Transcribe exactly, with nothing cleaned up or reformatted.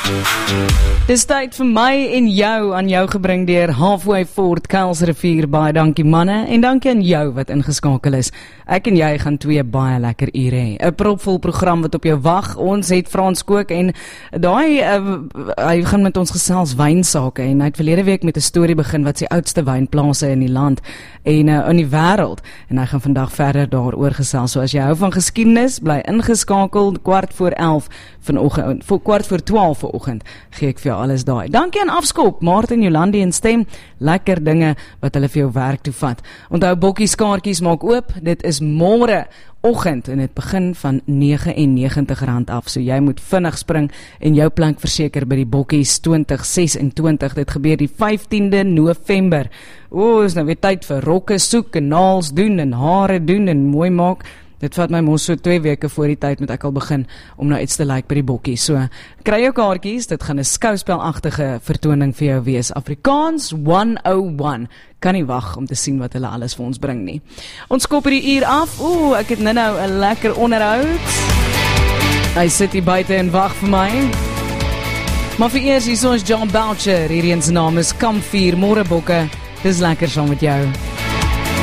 Dis tyd vir my en jou aan jou gebring deur Halfway Fort Kuilsrivier. Baie dankie manne en dankie aan jou wat ingeskakel is. Ek en jy gaan twee baie lekker ure hê. 'n Propvol program wat op jou wag. Ons het Frans Kook en daai uh, hy gaan met ons gesels wynsake en hy het verlede week met 'n storie begin wat sy oudste wynplase in die land en uh, in die wêreld en hy gaan vandag verder daaroor gesels. So as jy hou van geskiedenis, bly ingeskakel kwart voor elf vanoggend, voor kwart voor twaalf vanoggend gee ek vir jou alles daai. Dankie aan Afskop, Martin, Jolandi en Stem. Lekker dinge wat hulle vir jou werk toe vat. Onthou bokkies kaartjies maak oop. Dit is môre oggend en dit begin van nege en negentig rand af. So jy moet vinnig spring en jou plank verseker by die bokkies twintig ses en twintig. Dit gebeur die vyftiende November. O, is nou weer tyd vir rokke soek en naals doen en hare doen en mooi maak. Dit vat my mos so twee weke voor die tyd moet ek al begin om nou iets te like by die bokkies. So, kry jou kaartjies, dit gaan 'n skouspelagtige vertoning vir jou wees. Afrikaans honderdeen. Kan nie wag om te sien wat hulle alles vir ons bring nie. Ons kop hierdie uur af. Ooh, ek het nou-nou 'n lekker onderhoud. Hy sit hier buite en wag vir my. Maar vir eers, hier is ons John Boucher. Hierdie se naam is Kampvuur, môre bokke. Dis lekker saam met jou.